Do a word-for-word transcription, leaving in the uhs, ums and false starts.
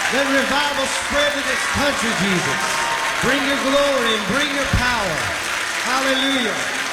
Let revival spread to this country, Jesus. Bring your glory and bring your power. Hallelujah.